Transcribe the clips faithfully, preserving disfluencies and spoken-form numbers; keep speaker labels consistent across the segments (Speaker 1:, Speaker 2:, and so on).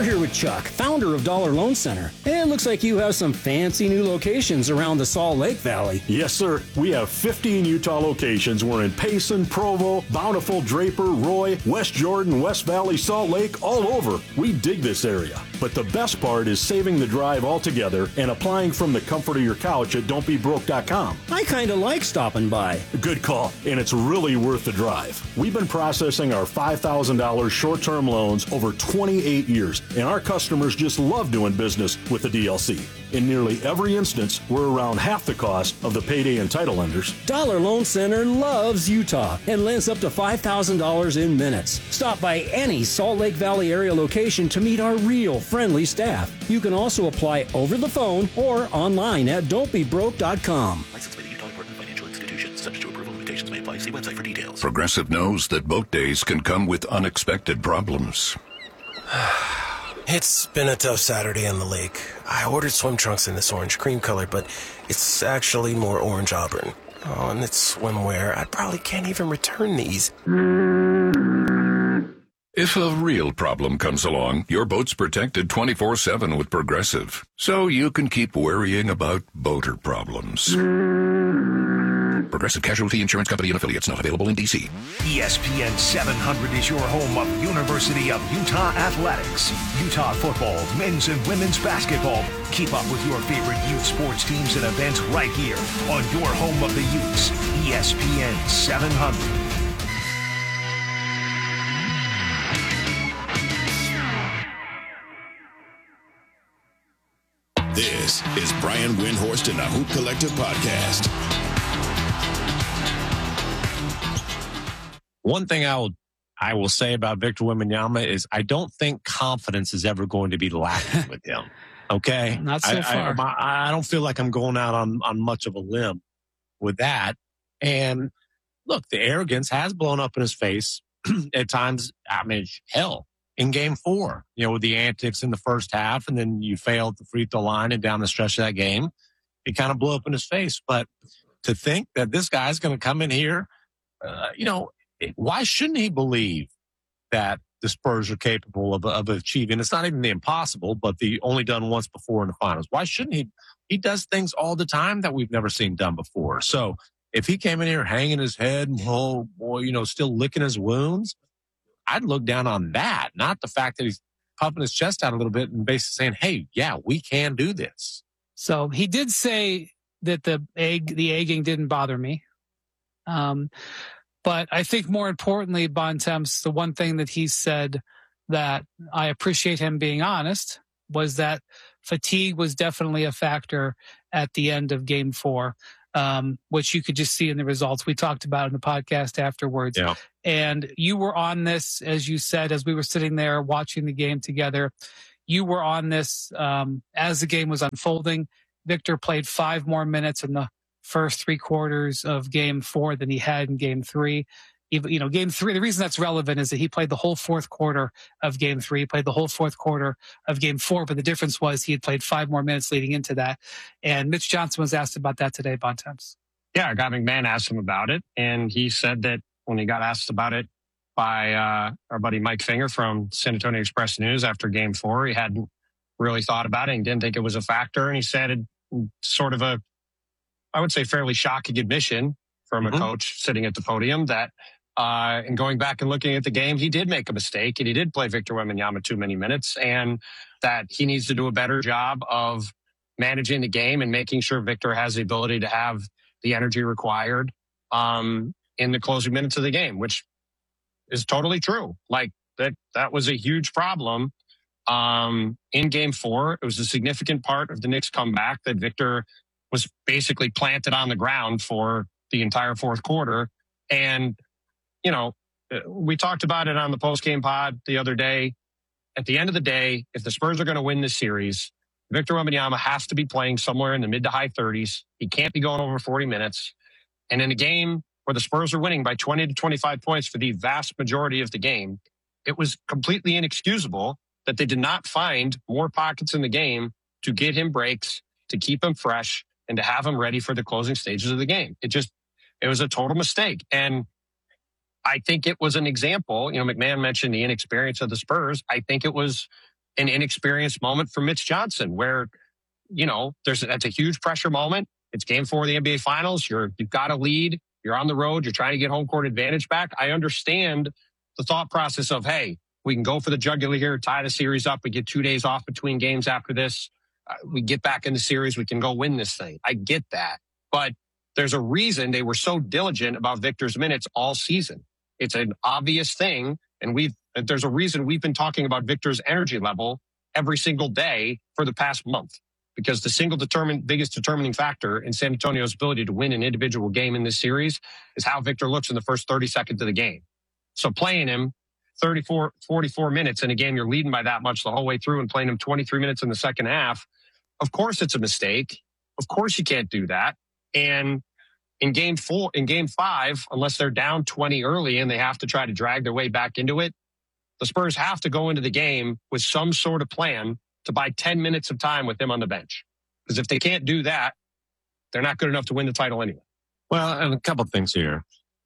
Speaker 1: here with Chuck, founder of Dollar Loan Center. And it looks like you have some fancy new locations around the Salt Lake Valley.
Speaker 2: Yes, sir. We have fifteen Utah locations. We're in Payson, Provo, Bountiful, Draper, Roy, West Jordan, West Valley, Salt Lake, all over. We dig this area. But the best part is saving the drive altogether and applying from the comfort of your couch at don't be broke dot com.
Speaker 1: I kind of like stopping by.
Speaker 2: Good call, and it's really worth the drive. We've been processing our five thousand dollars short-term loans over twenty-eight years, and our customers just love doing business with the D L C. In nearly every instance, we're around half the cost of the payday and title lenders.
Speaker 1: Dollar Loan Center loves Utah and lends up to five thousand dollars in minutes. Stop by any Salt Lake Valley area location to meet our real friendly staff. You can also apply over the phone or online at don't be broke dot com.
Speaker 3: Licensed by the Utah Department of Financial Institutions. Subject to approval, limitations may apply. See website for details.
Speaker 4: Progressive knows that boat days can come with unexpected problems.
Speaker 5: It's been a tough Saturday on the lake. I ordered swim trunks in this orange cream color, but it's actually more orange auburn. Oh, and it's swimwear. I probably can't even return these.
Speaker 4: If a real problem comes along, your boat's protected twenty-four seven with Progressive, so you can keep worrying about boater problems. Progressive Casualty Insurance Company and Affiliates, not available in D C.
Speaker 6: E S P N seven hundred is your home of University of Utah Athletics. Utah football, men's and women's basketball. Keep up with your favorite youth sports teams and events right here on your home of the Utes, E S P N seven hundred.
Speaker 7: This is Brian Windhorst and the Hoop Collective Podcast.
Speaker 8: One thing I will, I will say about Victor Wembanyama is I don't think confidence is ever going to be lacking with him. Okay?
Speaker 9: Not so
Speaker 8: I,
Speaker 9: far.
Speaker 8: I, I don't feel like I'm going out on, on much of a limb with that. And look, the arrogance has blown up in his face at times. I mean, hell, in game four, you know, with the antics in the first half, and then you failed at the free throw line and down the stretch of that game, it kind of blew up in his face. But to think that this guy's going to come in here, uh, you know, why shouldn't he believe that the Spurs are capable of, of achieving? It's not even the impossible, but the only done once before in the finals. Why shouldn't he? He does things all the time that we've never seen done before. So if he came in here hanging his head and, oh boy, you know, still licking his wounds, I'd look down on that, not the fact that he's puffing his chest out a little bit and basically saying, hey, yeah, we can do this.
Speaker 9: So he did say that the egg, the egging didn't bother me. Um, But I think more importantly, Bontemps, the one thing that he said that I appreciate him being honest was that fatigue was definitely a factor at the end of game four, um, which you could just see in the results. We talked about in the podcast afterwards.
Speaker 8: Yeah.
Speaker 9: And you were on this, as you said, as we were sitting there watching the game together, you were on this um, as the game was unfolding. Victor played five more minutes in the first three quarters of game four than he had in game three. Even, you know, game three, the reason that's relevant is that he played the whole fourth quarter of game three, he played the whole fourth quarter of game four, but the difference was he had played five more minutes leading into that. And Mitch Johnson was asked about that today, Bontemps.
Speaker 10: Yeah, Guy McMahon asked him about it, and he said that when he got asked about it by uh, our buddy Mike Finger from San Antonio Express News after game four, he hadn't really thought about it and didn't think it was a factor. And he said it sort of a, I would say, fairly shocking admission from
Speaker 8: mm-hmm.
Speaker 10: a coach sitting at the podium that, uh, and going back and looking at the game, he did make a mistake and he did play Victor Wembanyama too many minutes, and that he needs to do a better job of managing the game and making sure Victor has the ability to have the energy required, um, in the closing minutes of the game, which is totally true. Like that, that was a huge problem, um, in game four. It was a significant part of the Knicks comeback that Victor was basically planted on the ground for the entire fourth quarter. And, you know, we talked about it on the post-game pod the other day. At the end of the day, if the Spurs are going to win this series, Victor Wembanyama has to be playing somewhere in the mid to high thirties. He can't be going over forty minutes. And in a game where the Spurs are winning by twenty to twenty-five points for the vast majority of the game, it was completely inexcusable that they did not find more pockets in the game to get him breaks, to keep him fresh, and to have him ready for the closing stages of the game. It just, it was a total mistake. And I think it was an example, you know, McMahon mentioned the inexperience of the Spurs. I think it was an inexperienced moment for Mitch Johnson where, you know, there's that's a huge pressure moment. It's game four of the N B A Finals. You're, you've got a lead. You're on the road. You're trying to get home court advantage back. I understand the thought process of, hey, we can go for the jugular here, tie the series up. We get two days off between games after this. Uh, we get back in the series. We can go win this thing. I get that. But there's a reason they were so diligent about Victor's minutes all season. It's an obvious thing. And we've, there's a reason we've been talking about Victor's energy level every single day for the past month, because the single determine, biggest determining factor in San Antonio's ability to win an individual game in this series is how Victor looks in the first thirty seconds of the game. So playing him thirty-four, forty-four minutes in a game you're leading by that much the whole way through and playing him twenty-three minutes in the second half, of course it's a mistake. Of course you can't do that. And in game four, in game five, unless they're down twenty early and they have to try to drag their way back into it, the Spurs have to go into the game with some sort of plan to buy ten minutes of time with him on the bench. Because if they can't do that, they're not good enough to win the title anyway.
Speaker 8: Well, and a couple of things here.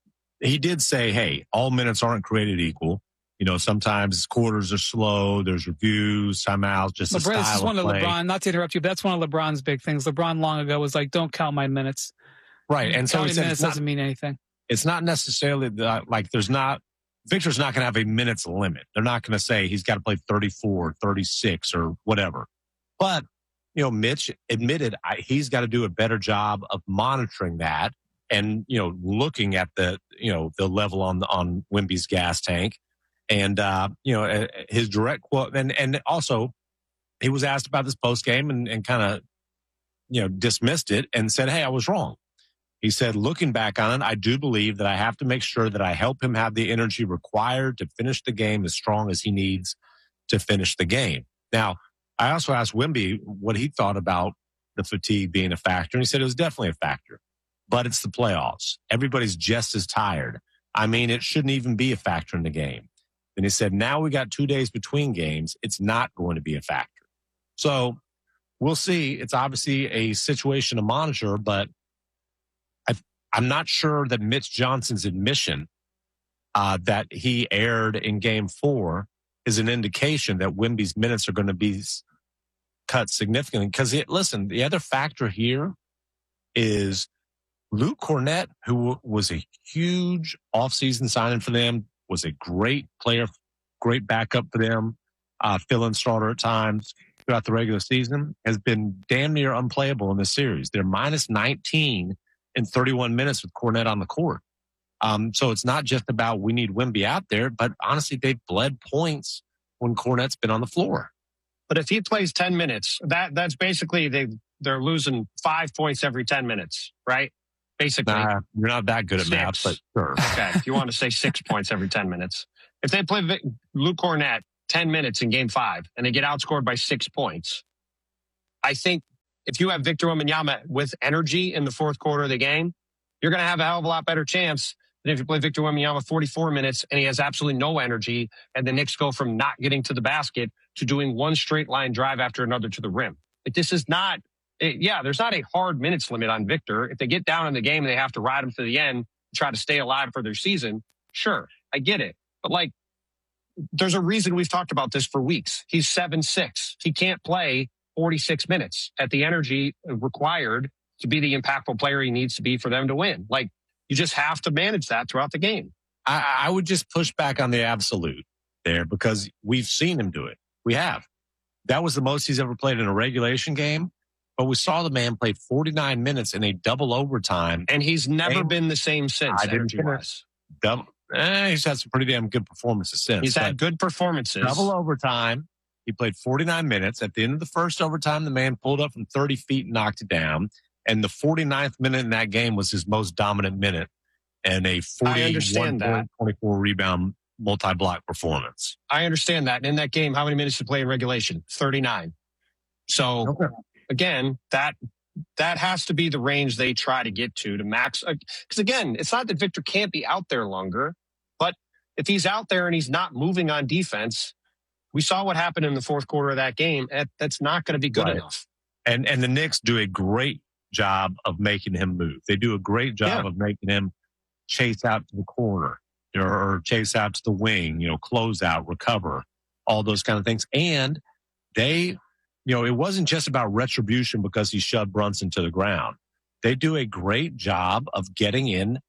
Speaker 8: He did say, hey, all minutes aren't created equal. You know, sometimes quarters are slow. There's reviews, timeouts, just the style
Speaker 9: this is one
Speaker 8: of
Speaker 9: of
Speaker 8: play.
Speaker 9: LeBron, not to interrupt you, but that's one of LeBron's big things. LeBron long ago was like, don't count my minutes.
Speaker 8: Right. And so he
Speaker 9: Counting
Speaker 8: said
Speaker 9: minutes
Speaker 8: it's not,
Speaker 9: doesn't mean anything.
Speaker 8: It's not necessarily that, like, there's not, Victor's not going to have a minutes limit. They're not going to say he's got to play thirty-four, thirty-six or whatever. But, you know, Mitch admitted I, he's got to do a better job of monitoring that and, you know, looking at the, you know, the level on, on Wemby's gas tank. And, uh, you know, his direct quote, and, and also he was asked about this post game and, and kind of, you know, dismissed it and said, hey, I was wrong. He said, looking back on it, I do believe that I have to make sure that I help him have the energy required to finish the game as strong as he needs to finish the game. Now, I also asked Wemby what he thought about the fatigue being a factor, and he said it was definitely a factor. But it's the playoffs. Everybody's just as tired. I mean, it shouldn't even be a factor in the game. And he said, now we got two days between games. It's not going to be a factor. So we'll see. It's obviously a situation to monitor, but I've, I'm not sure that Mitch Johnson's admission uh, that he aired in game four is an indication that Wemby's minutes are going to be cut significantly. Because, listen, the other factor here is Luke Kornet, who was a huge offseason signing for them, was a great player, great backup for them, uh, fill-in starter at times throughout the regular season, has been damn near unplayable in this series. They're minus nineteen in thirty-one minutes with Kornet on the court. Um, so it's not just about we need Wemby out there, but honestly, they've bled points when Kornet's been on the floor.
Speaker 10: But if he plays ten minutes, that that's basically they they're losing five points every ten minutes, right? Basically,
Speaker 8: nah, you're not that good at math, but sure.
Speaker 10: Okay, if you want to say six points every ten minutes, if they play Vic, Luke Kornet ten minutes in game five and they get outscored by six points, I think if you have Victor Wembanyama with energy in the fourth quarter of the game, you're going to have a hell of a lot better chance than if you play Victor Wembanyama forty-four minutes and he has absolutely no energy, and the Knicks go from not getting to the basket to doing one straight line drive after another to the rim. Like, this is not. It, yeah, there's not a hard minutes limit on Victor. If they get down in the game and they have to ride him to the end, try to stay alive for their season, sure, I get it. But, like, there's a reason we've talked about this for weeks. He's seven six. He can't play forty-six minutes at the energy required to be the impactful player he needs to be for them to win. Like, you just have to manage that throughout the game.
Speaker 8: I, I would just push back on the absolute there because we've seen him do it. We have. That was the most he's ever played in a regulation game. But we saw the man play forty-nine minutes in a double overtime.
Speaker 10: And he's never
Speaker 8: and
Speaker 10: been the same since, energy-wise.
Speaker 8: Double, eh, he's had some pretty damn good performances since.
Speaker 10: He's had good performances.
Speaker 8: Double overtime. He played forty-nine minutes. At the end of the first overtime, the man pulled up from thirty feet and knocked it down. And the forty-ninth minute in that game was his most dominant minute. And a forty-one point, twenty-four rebound multi-block performance.
Speaker 10: I understand that. And in that game, how many minutes did he play in regulation? thirty-nine. So... Okay. Again, that that has to be the range they try to get to to max. Because again, it's not that Victor can't be out there longer, but if he's out there and he's not moving on defense, we saw what happened in the fourth quarter of that game. That, that's not going to be good right. enough.
Speaker 8: And and the Knicks do a great job of making him move. They do a great job yeah. of making him chase out to the corner or chase out to the wing, you know, close out, recover, all those kind of things. And they, you know, it wasn't just about retribution because he shoved Brunson to the ground. They do a great job of getting in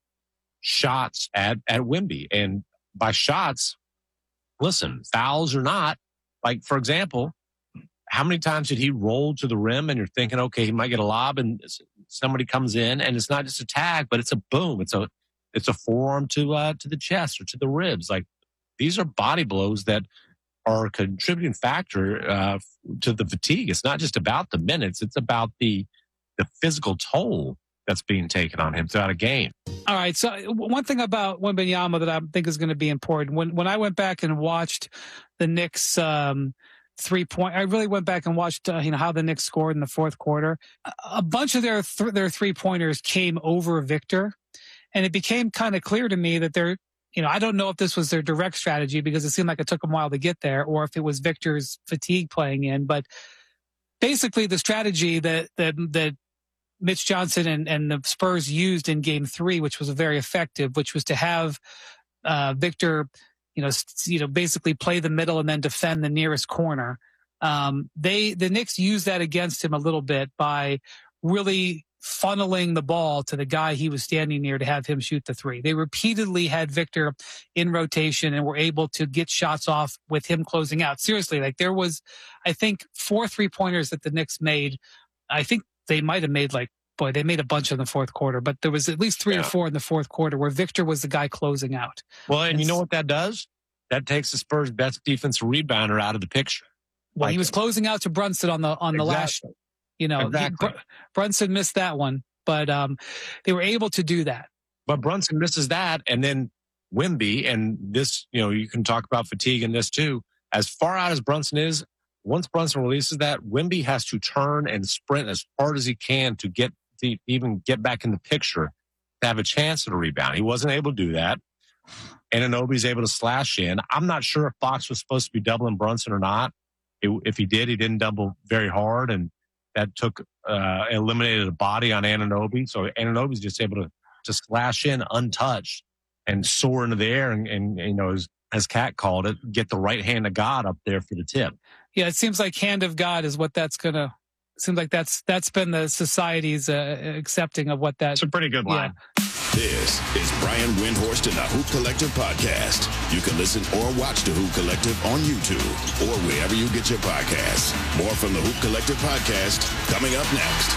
Speaker 8: shots at, at Wemby. And by shots, listen, fouls or not, like, for example, how many times did he roll to the rim and you're thinking, okay, he might get a lob and somebody comes in and it's not just a tag, but it's a boom. It's a, it's a forearm to, uh, to the chest or to the ribs. Like, these are body blows that are a contributing factor, uh, to the fatigue. It's not just about the minutes. It's about the, the physical toll that's being taken on him throughout a game.
Speaker 9: All right. So one thing about Wembanyama that I think is going to be important, when when I went back and watched the Knicks um, three point, I really went back and watched uh, you know how the Knicks scored in the fourth quarter. A bunch of their th- their three pointers came over Victor, and it became kind of clear to me that they're, you know, I don't know if this was their direct strategy because it seemed like it took them a while to get there, or if it was Victor's fatigue playing in. But basically, the strategy that that that Mitch Johnson and, and the Spurs used in game three, which was very effective, which was to have uh, Victor, you know, you know, basically play the middle and then defend the nearest corner. Um, they, the Knicks used that against him a little bit by really funneling the ball to the guy he was standing near to have him shoot the three. They repeatedly had Victor in rotation and were able to get shots off with him closing out. Seriously, like there was, I think, four three pointers that the Knicks made. I think they might have made like, boy, they made a bunch in the fourth quarter, but there was at least three yeah. or four in the fourth quarter where Victor was the guy closing out.
Speaker 8: Well, and
Speaker 9: it's,
Speaker 8: you know what that does? That takes the Spurs' best defensive rebounder out of the picture.
Speaker 9: Well,
Speaker 8: like,
Speaker 9: he was closing out to Brunson on the on the
Speaker 8: exactly.
Speaker 9: last, you know,
Speaker 8: exactly.
Speaker 9: he, Br- Brunson missed that one, but um, they were able to do that.
Speaker 8: But Brunson misses that, and then Wemby, and this, you know, you can talk about fatigue in this too. As far out as Brunson is, once Brunson releases that, Wemby has to turn and sprint as hard as he can to get to even get back in the picture to have a chance at a rebound. He wasn't able to do that. Anunoby's able to slash in. I'm not sure if Fox was supposed to be doubling Brunson or not. It, if he did, he didn't double very hard, and that took uh, eliminated a body on Anunoby. So Anunoby's just able to to slash in untouched and soar into the air, and, and you know, as, as Kat called it, get the right hand of God up there for the tip.
Speaker 9: Yeah, it seems like hand of God is what that's gonna. Seems like that's that's been the society's uh, accepting of what that.
Speaker 10: It's a pretty good line.
Speaker 9: Yeah.
Speaker 7: This is Brian Windhorst and the Hoop Collective podcast. You can listen or watch the Hoop Collective on YouTube or wherever you get your podcasts. More from the Hoop Collective podcast coming up next.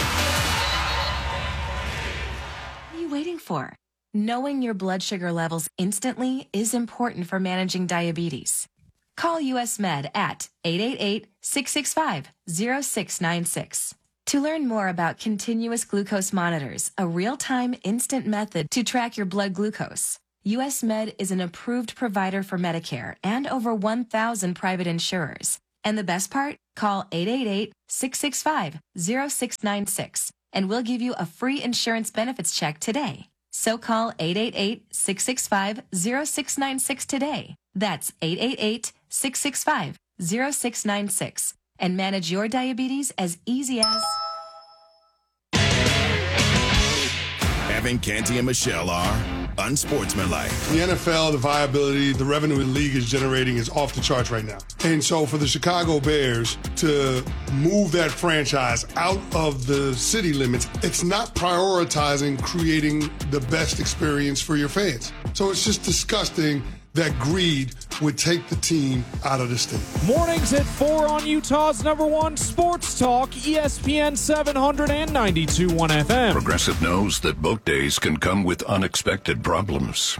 Speaker 11: What are you waiting for? Knowing your blood sugar levels instantly is important for managing diabetes. Call U S Med at eight eight eight, six six five, zero six nine six. To learn more about continuous glucose monitors, a real-time instant method to track your blood glucose, U S Med is an approved provider for Medicare and over one thousand private insurers. And the best part? Call eight eight eight, six six five, zero six nine six and we'll give you a free insurance benefits check today. So call eight eight eight, six six five, zero six nine six today. That's eight eight eight, six six five, zero six nine six and manage your diabetes as easy as...
Speaker 7: Having Canty and Michelle are unsportsmanlike.
Speaker 12: The N F L, the viability, the revenue the league is generating is off the charts right now. And so for the Chicago Bears to move that franchise out of the city limits, it's not prioritizing creating the best experience for your fans. So it's just disgusting that greed would take the team out of the state.
Speaker 13: Mornings at four on Utah's number one sports talk, E S P N seven ninety-two point one F M.
Speaker 4: Progressive knows that boat days can come with unexpected problems.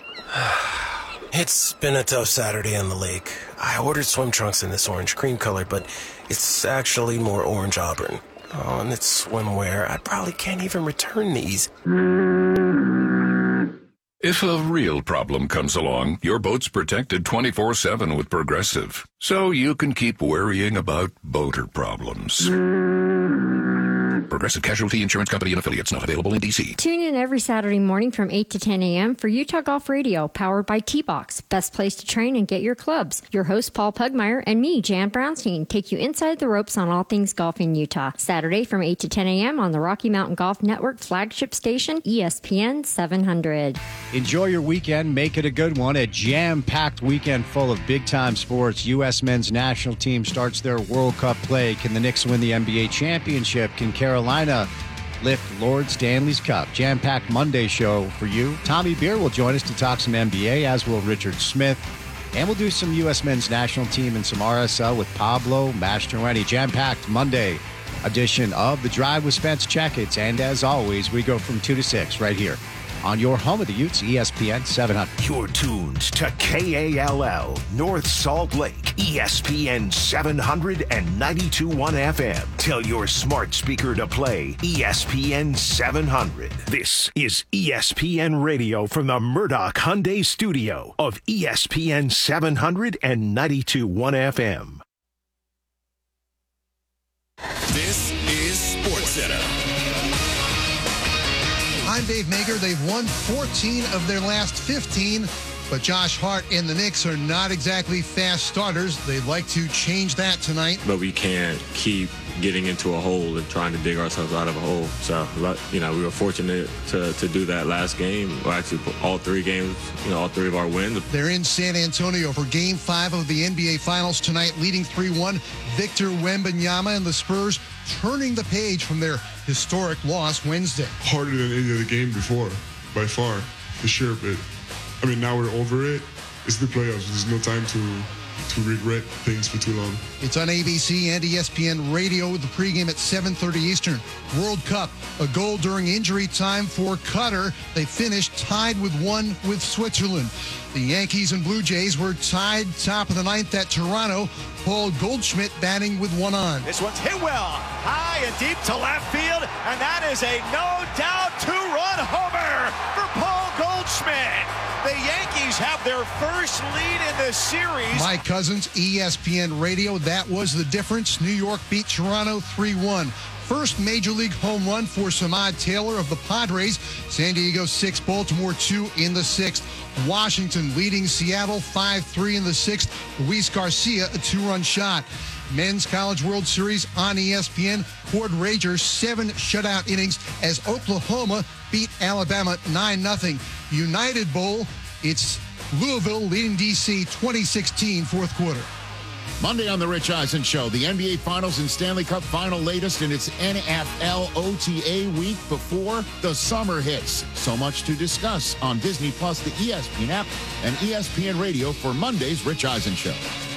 Speaker 5: It's been a tough Saturday on the lake. I ordered swim trunks in this orange cream color, but it's actually more orange auburn. Oh, and it's swimwear. I probably can't even return these.
Speaker 4: If a real problem comes along, your boat's protected twenty-four seven with Progressive, so you can keep worrying about boater problems. Progressive Casualty Insurance Company and Affiliates, not available in D C.
Speaker 14: Tune in every Saturday morning from eight to ten a.m. for Utah Golf Radio, powered by T-Box. Best place to train and get your clubs. Your host, Paul Pugmire, and me, Jan Brownstein, take you inside the ropes on all things golf in Utah. Saturday from eight to ten a.m. on the Rocky Mountain Golf Network flagship station, E S P N seven hundred.
Speaker 15: Enjoy your weekend. Make it a good one. A jam-packed weekend full of big-time sports. U S men's national team starts their World Cup play. Can the Knicks win the N B A championship? Can Carolina lift Lord Stanley's Cup? Jam-packed Monday show for you. Tommy Beer will join us to talk some N B A, as will Richard Smith. And we'll do some U S men's national team and some R S L with Pablo Mastroeni. Jam-packed Monday edition of The Drive with Spence Checkets. And as always, we go from two to six right here on your home of the Utes, E S P N seven hundred.
Speaker 6: You're tuned to K A L L, North Salt Lake, E S P N seven hundred and ninety-two point one F M. Tell your smart speaker to play E S P N seven hundred. This is E S P N Radio from the Murdoch Hyundai studio of E S P N seven hundred and ninety-two point one F M.
Speaker 7: This is SportsCenter.
Speaker 16: I'm Dave Mager. They've won fourteen of their last fifteen, but Josh Hart and the Knicks are not exactly fast starters. They'd like to change that tonight.
Speaker 17: But we can't keep getting into a hole and trying to dig ourselves out of a hole. So, you know, we were fortunate to, to do that last game. Well, actually, all three games, you know, all three of our wins.
Speaker 16: They're in San Antonio for Game five of the N B A Finals tonight, leading three one. Victor Wembanyama and the Spurs turning the page from their historic loss Wednesday.
Speaker 18: Harder than any other game before, by far, for sure. But, I mean, now we're over it. It's the playoffs. There's no time to... to regret things for too long.
Speaker 16: It's on A B C and E S P N Radio with the pregame at seven thirty Eastern. World Cup, a goal during injury time for Qatar. They finished tied with one with Switzerland. The Yankees and Blue Jays were tied top of the ninth at Toronto. Paul Goldschmidt batting with one on.
Speaker 19: This one's hit well, high and deep to left field, and that is a no-doubt two-run homer for Paul Goldschmidt. The Yankees have their first lead in the series.
Speaker 16: Mike Cousins, E S P N Radio. That was the difference. New York beat Toronto three one. First Major League home run for Samad Taylor of the Padres. San Diego six, Baltimore two in the sixth. Washington leading Seattle five three in the sixth. Luis Garcia, a two-run shot. Men's College World Series on E S P N. Cord Ragers, seven shutout innings as Oklahoma beat Alabama nine nothing. United Bowl, it's Louisville leading D C twenty sixteen fourth quarter.
Speaker 20: Monday on The Rich Eisen Show, the N B A Finals and Stanley Cup Final latest in its N F L O T A week before the summer hits. So much to discuss on Disney Plus, the E S P N app, and E S P N Radio for Monday's Rich Eisen Show.